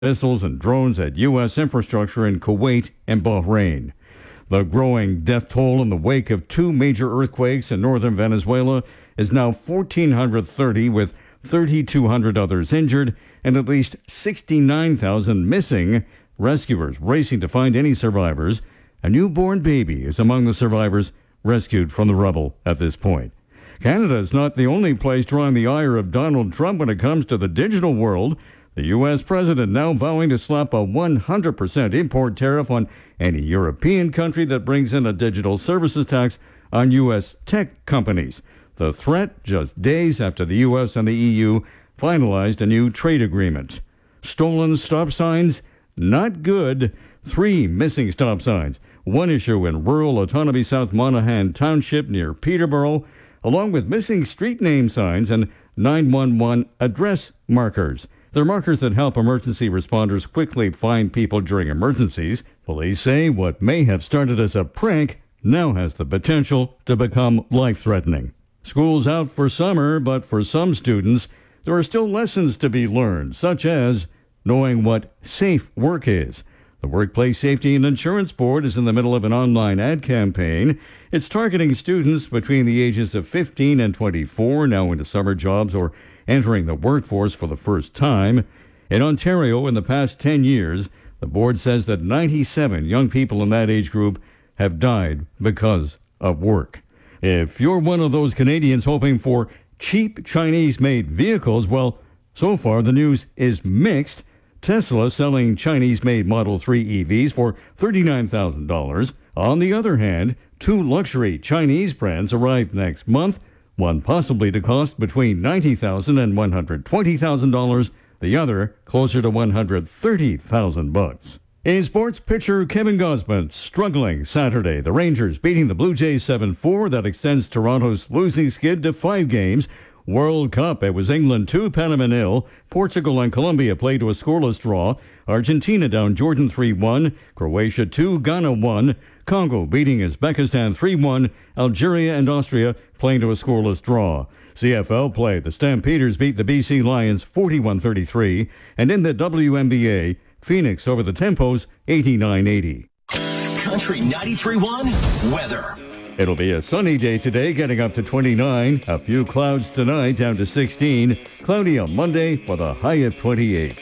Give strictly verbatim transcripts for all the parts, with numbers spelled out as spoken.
missiles and drones at U S infrastructure in Kuwait and Bahrain. The growing death toll in the wake of two major earthquakes in northern Venezuela is now one thousand four hundred thirty, with three thousand two hundred others injured and at least sixty-nine thousand missing. Rescuers racing to find any survivors. A newborn baby is among the survivors rescued from the rubble at this point. Canada is not the only place drawing the ire of Donald Trump when it comes to the digital world. The U S president now vowing to slap a one hundred percent import tariff on any European country that brings in a digital services tax on U S tech companies. The threat just days after the U S and the E U finalized a new trade agreement. Stolen stop signs? Not good. Three missing stop signs. One issue in rural autonomy South Monaghan Township near Peterborough, along with missing street name signs and nine one one address markers. They're markers that help emergency responders quickly find people during emergencies. Police say what may have started as a prank now has the potential to become life-threatening. School's out for summer, but for some students, there are still lessons to be learned, such as knowing what safe work is. The Workplace Safety and Insurance Board is in the middle of an online ad campaign. It's targeting students between the ages of fifteen and twenty-four, now into summer jobs or entering the workforce for the first time. In Ontario, in the past ten years, the board says that ninety-seven young people in that age group have died because of work. If you're one of those Canadians hoping for cheap Chinese-made vehicles, well, so far the news is mixed. Tesla selling Chinese-made Model three E Vs for thirty-nine thousand dollars. On the other hand, two luxury Chinese brands arrive next month, one possibly to cost between ninety thousand dollars and one hundred twenty thousand dollars, the other closer to one hundred thirty thousand bucks. In sports, pitcher Kevin Gausman struggling Saturday. The Rangers beating the Blue Jays seven four. That extends Toronto's losing skid to five games. World Cup, it was England two, Panama nil. Portugal and Colombia played to a scoreless draw. Argentina down Jordan three one. Croatia two, Ghana one. Congo beating Uzbekistan three one. Algeria and Austria playing to a scoreless draw. C F L play, the Stampeders beat the B C Lions forty-one thirty-three. And in the W N B A, Phoenix over the Tempos eighty-nine eighty. Country ninety-three point one weather. It'll be a sunny day today, getting up to twenty-nine. A few clouds tonight, down to sixteen. Cloudy on Monday with a high of twenty-eight.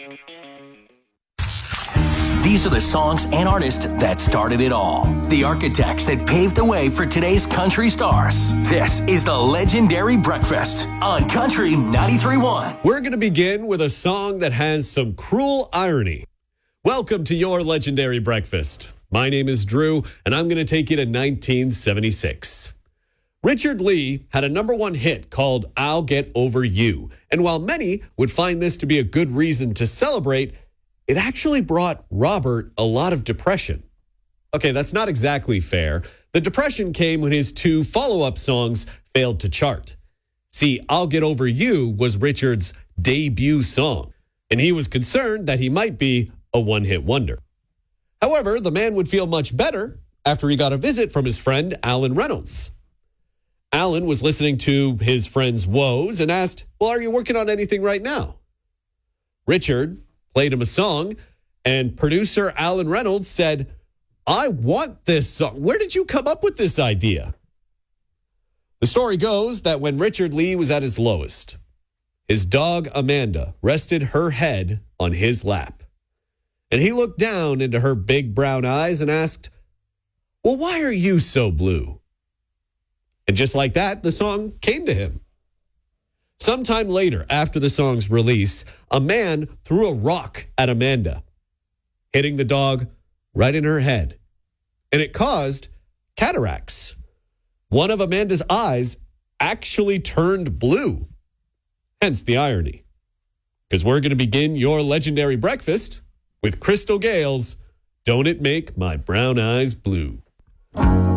These are the songs and artists that started it all. The architects that paved the way for today's country stars. This is the Legendary Breakfast on Country ninety-three point one. We're going to begin with a song that has some cruel irony. Welcome to your Legendary Breakfast. My name is Drew, and I'm going to take you to nineteen seventy-six. Richard Lee had a number one hit called I'll Get Over You. And while many would find this to be a good reason to celebrate, it actually brought Robert a lot of depression. Okay, that's not exactly fair. The depression came when his two follow-up songs failed to chart. See, I'll Get Over You was Richard's debut song, and he was concerned that he might be a one-hit wonder. However, the man would feel much better after he got a visit from his friend Alan Reynolds. Alan was listening to his friend's woes and asked, well, are you working on anything right now? Richard played him a song, and producer Alan Reynolds said, I want this song. Where did you come up with this idea? The story goes that when Richard Lee was at his lowest, his dog Amanda rested her head on his lap. And he looked down into her big brown eyes and asked, well, why are you so blue? And just like that, the song came to him. Sometime later, after the song's release, a man threw a rock at Amanda, hitting the dog right in her head. And it caused cataracts. One of Amanda's eyes actually turned blue. Hence the irony. Because we're going to begin your Legendary Breakfast with Crystal Gale's Don't It Make My Brown Eyes Blue.